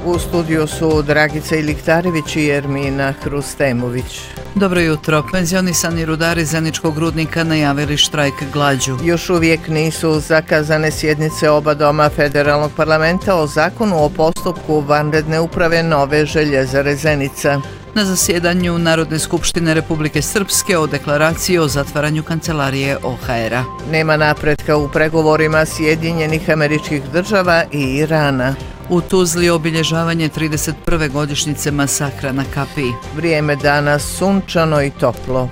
U studiju su Dragica Iliktarević i Ermina Hrustemović. Dobro jutro. Penzionisani rudari Zeničkog rudnika najavili štrajk glađu. Još uvijek nisu zakazane sjednice oba doma federalnog parlamenta o zakonu o postupku vanredne uprave nove željezare Zenica. Na zasjedanju Narodne skupštine Republike Srpske o deklaraciji o zatvaranju kancelarije OHR-a. Nema napretka u pregovorima Sjedinjenih Američkih Država i Irana. U Tuzli obilježavanje 31. godišnjice masakra na Kapiji. Vrijeme danas sunčano i toplo.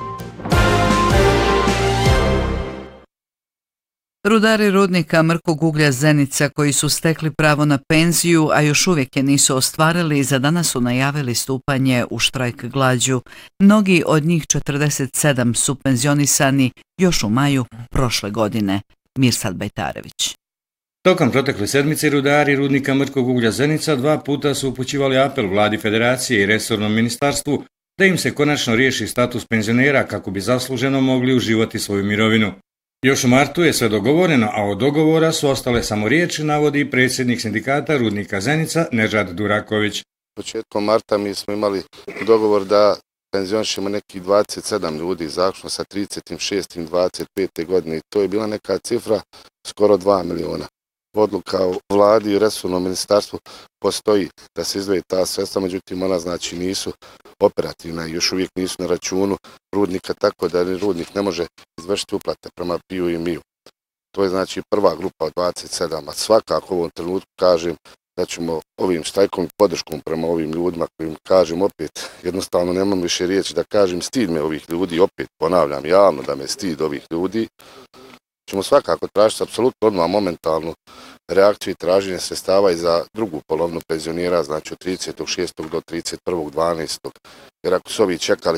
Rudari rudnika mrkog uglja Zenica koji su stekli pravo na penziju, a još uvijek je nisu ostvarili, za danas su najavili stupanje u štrajk glađu. Mnogi od njih 47 su penzionisani još u maju prošle godine. Mirsad Bajtarević. Tokom protekle sedmice rudari rudnika mrkog uglja Zenica 2 puta su upućivali apel vladi federacije i resornom ministarstvu da im se konačno riješi status penzionera kako bi zasluženo mogli uživati svoju mirovinu. Još u martu je sve dogovoreno, a od dogovora su ostale samo riječi, navodi predsjednik sindikata rudnika Zenica Nežad Duraković. Početkom marta mi smo imali dogovor da penzionišemo nekih 27 ljudi, zaključno sa 30.6.25. godine i to je bila neka cifra skoro 2 miliona. Odluka u vladi i resornom ministarstvu postoji da se izdvoji ta sredstva, međutim ona znači nisu operativna i još uvijek nisu na računu rudnika, tako da rudnik ne može izvršiti uplate prema PIU i MIU. To je znači prva grupa od 27, a svakako u ovom trenutku kažem da ćemo ovim štrajkom i podrškom prema ovim ljudima kojim kažem opet, jednostavno nemam više riječi da kažem stid me ovih ljudi, opet ponavljam javno da me stid ovih ljudi, ćemo svakako tražiti apsolutno odmah momentalnu reakciju i traženje sredstava i za drugu polovnu penzionera, znači od 30.6. do 31.12. Jer ako su ovi čekali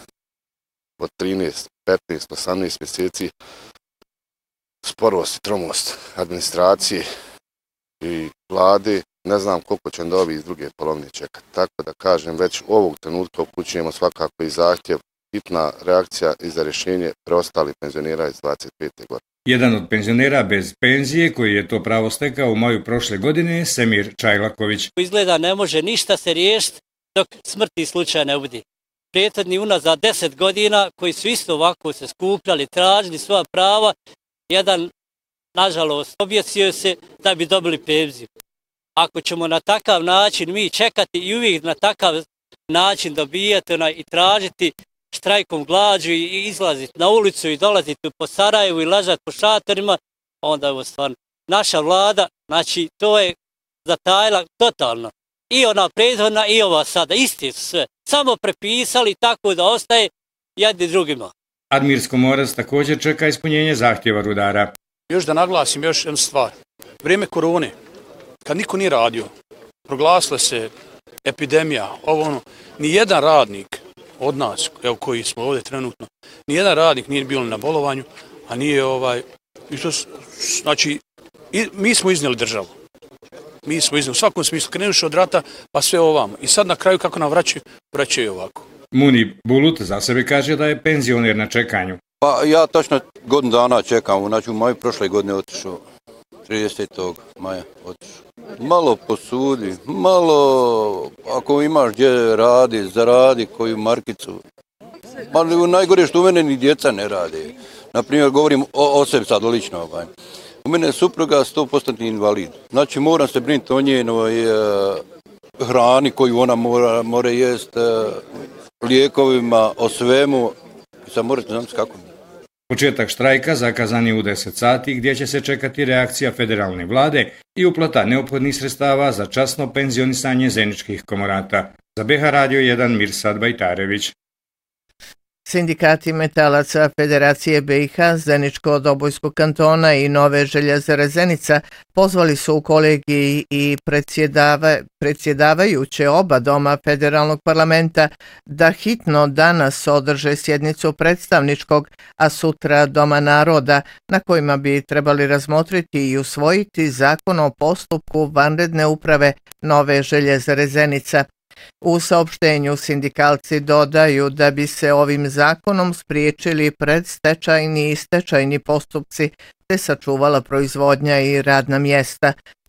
od 13, 15, 18 mjeseci sporost i tromost administracije i vlade, ne znam koliko će onda ovi iz druge polovne čekati. Tako da kažem, već ovog trenutka upućujemo svakako i zahtjev, hitna reakcija i za rješenje preostalih penzionera iz 25. godine. Jedan od penzionera bez penzije koji je to pravo stekao u maju prošle godine je Semir Čajlaković. Izgleda ne može ništa se riješiti dok smrtni slučaj ne bude. Prethodni unazad 10 godina koji su isto ovako se skupljali, tražili svoja prava, jedan nažalost objesio se da bi dobili penziju. Ako ćemo na takav način mi čekati i uvijek na takav način dobijati i tražiti štrajkom glađu i izlaziti na ulicu i dolaziti po Sarajevu i lažati po šatorima, onda je ovo stvarno. Naša vlada, znači to je zatajila totalno. I ona prethodna i ova sada, isti su sve. Samo prepisali tako da ostaje jedni drugima. Admir Skomorac također čeka ispunjenje zahtjeva rudara. Još da naglasim još jednu stvar. Vrijeme korone, kad niko nije radio, proglasila se epidemija, nijedan radnik od nas, evo koji smo ovdje trenutno, nijedan radnik nije bio na bolovanju, a nije znači, mi smo iznijeli državu. Mi smo iznijeli u svakom smislu, krenuši od rata, pa sve ovamo. I sad na kraju kako nam vraćaju ovako. Muni Bulut za sebe kaže da je penzioner na čekanju. Pa ja točno godinu dana čekam, znači u maju prošle godine otišao, 30. maja otišao. Malo posudi, malo ako imaš gdje radi, zaradi koju markicu. Ali najgore što u mene ni djeca ne rade. Naprimjer, govorim o sebi sad lično. U mene je supruga 100% invalid. Znači moram se brinuti o njenoj hrani koju ona mora jest, lijekovima, o svemu. Sad morate znati kako. Početak štrajka zakazan je u 10 sati gdje će se čekati reakcija federalne vlade i uplata neophodnih sredstava za časno penzionisanje zeničkih komorata. Za BH Radio 1 Mirsad Bajtarević. Sindikati metalaca Federacije BiH, Zeničko-Dobojskog kantona i Nove željezare Zenica pozvali su u kolegiji i predsjedavajuće oba doma federalnog parlamenta da hitno danas održe sjednicu predstavničkog, a sutra Doma naroda, na kojima bi trebali razmotriti i usvojiti zakon o postupku vanredne uprave Nove željezare Zenica. U saopštenju sindikalci dodaju da bi se ovim zakonom spriječili predstečajni i stečajni postupci te sačuvala proizvodnja i radna mjesta.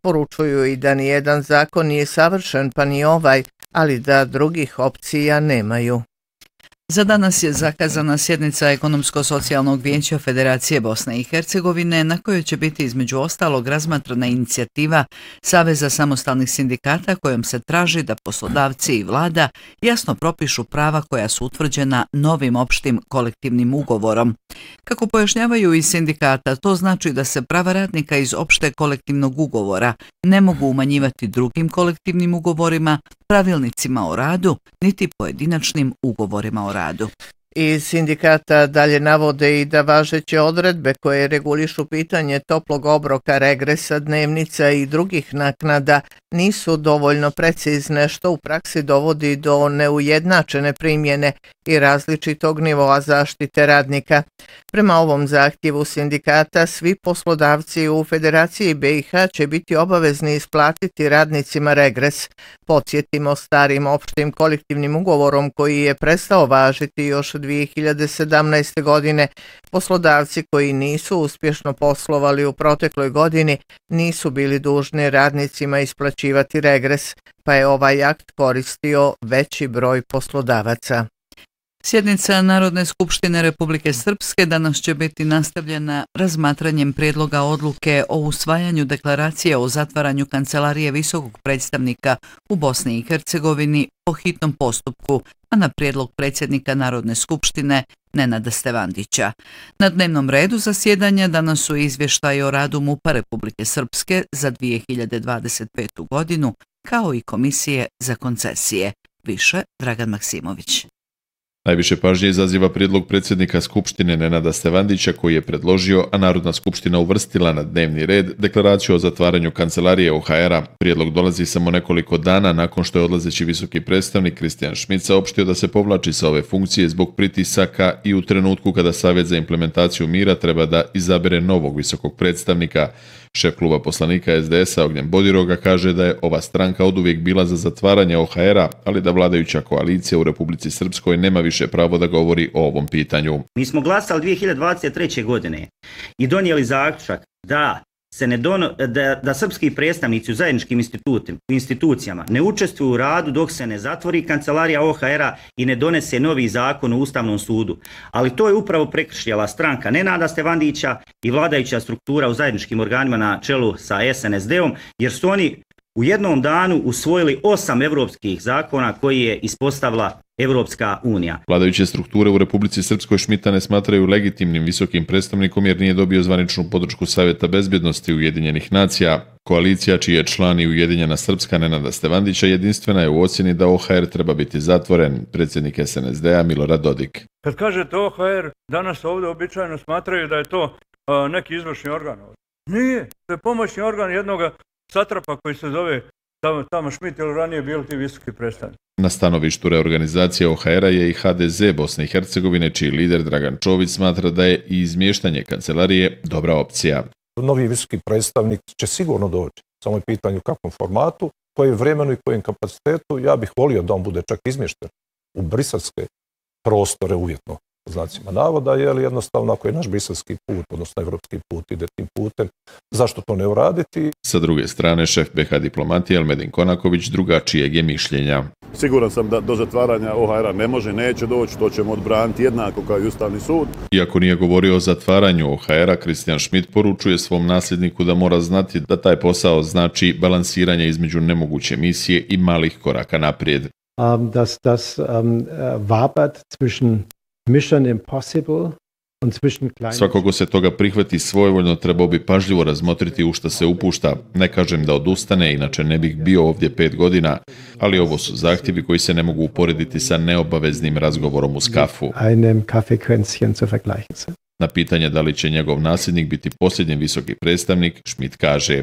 Poručuju i da nijedan zakon nije savršen, pa ni ovaj, ali da drugih opcija nemaju. Za danas je zakazana sjednica Ekonomsko-socijalnog vijeća Federacije Bosne i Hercegovine na kojoj će biti između ostalog razmatrana inicijativa Saveza samostalnih sindikata kojom se traži da poslodavci i vlada jasno propišu prava koja su utvrđena novim opštim kolektivnim ugovorom. Kako pojašnjavaju iz sindikata, to znači da se prava radnika iz opšte kolektivnog ugovora ne mogu umanjivati drugim kolektivnim ugovorima, pravilnicima o radu, niti pojedinačnim ugovorima o radu. Iz sindikata dalje navode i da važeće odredbe koje regulišu pitanje toplog obroka, regresa, dnevnica i drugih naknada nisu dovoljno precizne, što u praksi dovodi do neujednačene primjene i različitog nivoa zaštite radnika. Prema ovom zahtjevu sindikata, svi poslodavci u Federaciji BiH će biti obavezni isplatiti radnicima regres. Podsjetimo, starim opštim kolektivnim ugovorom koji je prestao važiti još 2017. godine, poslodavci koji nisu uspješno poslovali u protekloj godini nisu bili dužni radnicima isplaćivati regres, pa je ovaj akt koristio veći broj poslodavaca. Sjednica Narodne skupštine Republike Srpske danas će biti nastavljena razmatranjem prijedloga odluke o usvajanju deklaracije o zatvaranju kancelarije visokog predstavnika u Bosni i Hercegovini po hitnom postupku, a na prijedlog predsjednika Narodne skupštine Nenada Stevandića. Na dnevnom redu zasjedanja danas su izvještaji o radu MUP-a Republike Srpske za 2025. godinu, kao i Komisije za koncesije. Više Dragan Maksimović. Najviše pažnje izaziva prijedlog predsjednika Skupštine Nenada Stevandića koji je predložio, a Narodna skupština uvrstila na dnevni red, deklaraciju o zatvaranju kancelarije OHR-a. Prijedlog dolazi samo nekoliko dana nakon što je odlazeći visoki predstavnik Kristijan Šmit saopštio da se povlači sa ove funkcije zbog pritisaka i u trenutku kada Savjet za implementaciju mira treba da izabere novog visokog predstavnika. Šef kluba poslanika SDS-a Ognjen Bodiroga kaže da je ova stranka oduvijek bila za zatvaranje OHR-a, ali da vladajuća koalicija u Republici Srpskoj nema više pravo da govori o ovom pitanju. Mi smo glasali 2023. godine i donijeli zaključak da da srpski predstavnici u zajedničkim institucijama ne učestvuju u radu dok se ne zatvori kancelarija OHR-a i ne donese novi zakon o Ustavnom sudu. Ali to je upravo prekršila stranka Nenada Stevandića i vladajuća struktura u zajedničkim organima na čelu sa SNSD-om, jer su oni u jednom danu usvojili 8 evropskih zakona koji je ispostavila Evropska unija. Vladajuće strukture u Republici Srpskoj Šmita ne smatraju legitimnim visokim predstavnikom jer nije dobio zvaničnu podršku Savjeta bezbjednosti Ujedinjenih nacija. Koalicija čiji je član i Ujedinjena Srpska Nenada Stevandića jedinstvena je u ocjeni da OHR treba biti zatvoren, predsjednik SNSD-a Milorad Dodik. Kad kažete OHR, danas ovdje običajno smatraju da je to neki izvršni organ. Nije, to je pomoćni organ jednog satrapa koji se zove Tamo Šmit, ili ranije bili ti visoki predstavnik. Na stanovištu reorganizacije OHR-a je i HDZ Bosne i Hercegovine, čiji lider Dragan Čović smatra da je i izmještanje kancelarije dobra opcija. Novi visoki predstavnik će sigurno doći, samo je pitanje u kakvom formatu, koje vremenu i kojem kapacitetu. Ja bih volio da on bude čak izmješten u briselske prostore uvjetno, znacima navoda, jer jednostavno ako je naš briselski put, odnosno evropski put, ide tim putem, zašto to ne uraditi? Sa druge strane, šef BiH diplomatije Elmedin Konaković drugačijeg je mišljenja. Siguran sam da do zatvaranja OHR-a ne može, neće doći, to ćemo odbraniti jednako kao i Ustavni sud. Iako nije govorio o zatvaranju OHR-a, Kristijan Šmit poručuje svom nasljedniku da mora znati da taj posao znači balansiranje između nemoguće misije i malih koraka naprijed. Das wabert zwischen Mission Impossible. Svako ko se toga prihvati svojevoljno trebao bi pažljivo razmotriti u šta se upušta. Ne kažem da odustane, inače ne bih bio ovdje 5 godina, ali ovo su zahtjevi koji se ne mogu uporediti sa neobaveznim razgovorom uz kafu. Na pitanje da li će njegov nasljednik biti posljednji visoki predstavnik, Šmit kaže: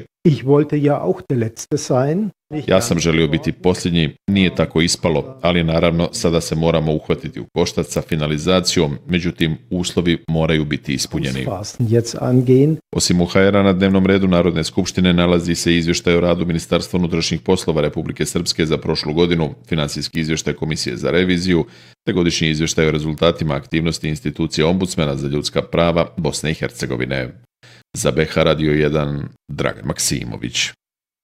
Ja sam želio biti posljednji, nije tako ispalo, ali naravno sada se moramo uhvatiti u koštac sa finalizacijom, međutim uslovi moraju biti ispunjeni. Osim OHR-a na dnevnom redu Narodne skupštine nalazi se izvještaj o radu Ministarstva unutrašnjih poslova Republike Srpske za prošlu godinu, financijski izvještaj Komisije za reviziju, te godišnji izvještaj o rezultatima aktivnosti institucije Ombudsmana za ljudska prava Bosne i Hercegovine. Za BiH Radio 1 Dragan Maksimović.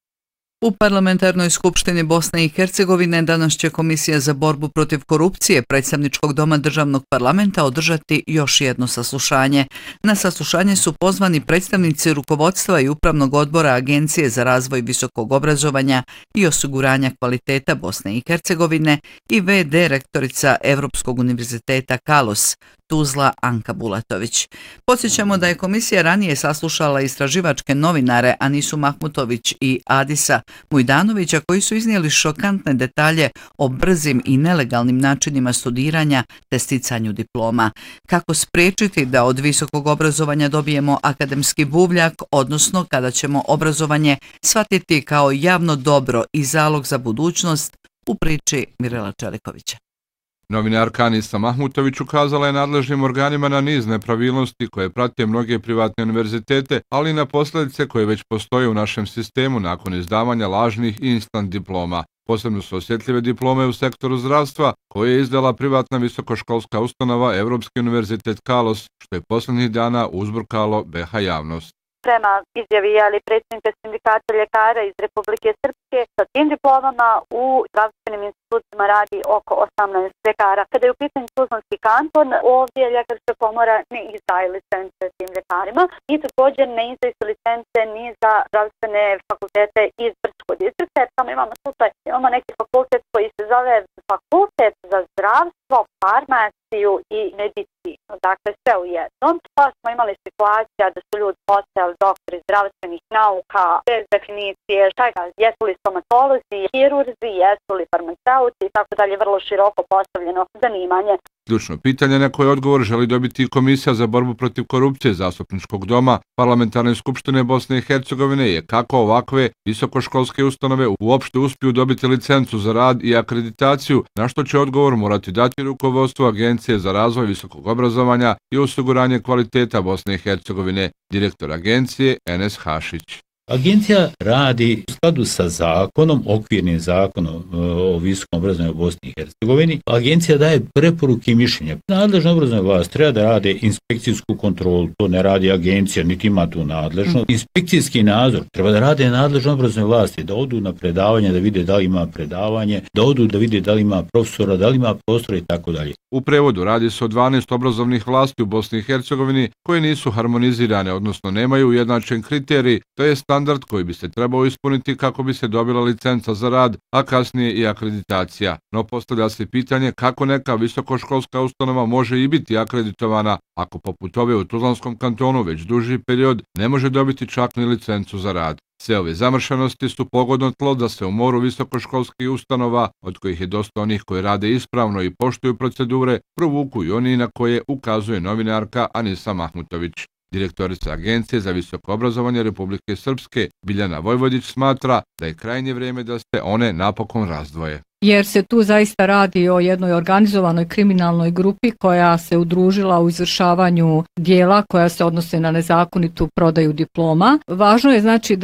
U Parlamentarnoj skupštini Bosne i Hercegovine danas će Komisija za borbu protiv korupcije Predstavničkog doma Državnog parlamenta održati još jedno saslušanje. Na saslušanje su pozvani predstavnici rukovodstva i upravnog odbora Agencije za razvoj visokog obrazovanja i osiguranja kvaliteta Bosne i Hercegovine i VD rektorica Evropskog univerziteta Kalos, Tuzla Anka Bulatović. Podsjećamo da je komisija ranije saslušala istraživačke novinare Anisu Mahmutović i Adisa Mujdanovića koji su iznijeli šokantne detalje o brzim i nelegalnim načinima studiranja te sticanju diploma. Kako spriječiti da od visokog obrazovanja dobijemo akademski buvljak, odnosno kada ćemo obrazovanje shvatiti kao javno dobro i zalog za budućnost, u priči Mirela Čelikovića. Novinarka Anisa Mahmutović ukazala je nadležnim organima na niz nepravilnosti koje prate mnoge privatne univerzitete, ali i na posljedice koje već postoje u našem sistemu nakon izdavanja lažnih instant diploma. Posebno su osjetljive diplome u sektoru zdravstva, koje je izdala privatna visokoškolska ustanova Evropski univerzitet Kalos, što je posljednjih dana uzburkalo BH javnost. Prema izjavi predsjednika sindikata ljekara iz Republike Srpske, sa tim diplomama u zdravstvenim institucijama radi oko 18 ljekara. Kada je u pitanju Tuzlanski kanton, ovdje ljekarska komora ne izdaje licence tim ljekarima i također ne izdaju licence ni za zdravstvene fakultete iz Brčkog distrikta. Tamo imamo slučaj, imamo neki fakultet koji se zove Fakultet za zdravstvo, farmaciju i medicinu. Dakle, sve u jednom. Pa smo imali situacija da su ljudi postali doktori zdravstvenih nauka bez definicije čega, jesu li stomatolozi, hirurzi, jesu li farmaceuti i tako dalje, vrlo široko postavljeno zanimanje. Ključno pitanje na koje odgovor želi dobiti Komisija za borbu protiv korupcije Zastupničkog doma Parlamentarne skupštine Bosne i Hercegovine je kako ovakve visokoškolske ustanove uopšte uspiju dobiti licencu za rad i akreditaciju, na što će odgovor morati dati rukovodstvo Agencije za razvoj visokog obrazovanja i osiguranje kvaliteta Bosne i Hercegovine, direktor agencije Enes Hašić. Agencija radi u skladu sa zakonom, okvirnim zakonom o visokom obrazovanju u Bosni i Hercegovini. Agencija daje preporuke i mišljenja. Nadležna obrazovna vlast treba da rade inspekcijsku kontrolu, to ne radi agencija, niti ima tu nadležnost. Inspekcijski nadzor treba da rade nadležna obrazovna vlasti, da odu na predavanje, da vide da li ima predavanje, da odu da vide da li ima profesora, da li ima prostora i tako dalje. U prevodu radi se o 12 obrazovnih vlasti u Bosni i Hercegovini koje nisu harmonizirane, odnosno nemaju ujednačen kriterij, to je standard koji bi se trebao ispuniti kako bi se dobila licenca za rad, a kasnije i akreditacija. No postavlja se pitanje kako neka visokoškolska ustanova može i biti akreditovana ako poput ove u Tuzlanskom kantonu već duži period ne može dobiti čak ni licencu za rad. Sve ove zamršenosti su pogodno tlo da se u moru visokoškolskih ustanova, od kojih je dosta onih koji rade ispravno i poštuju procedure, provuku i oni na koje ukazuje novinarka Anisa Mahmutović. Direktorica Agencije za visoko obrazovanje Republike Srpske Biljana Vojvodić smatra da je krajnje vrijeme da se one napokon razdvoje. Jer se tu zaista radi o jednoj organizovanoj kriminalnoj grupi koja se udružila u izvršavanju dijela koja se odnose na nezakonitu prodaju diploma. Važno je znači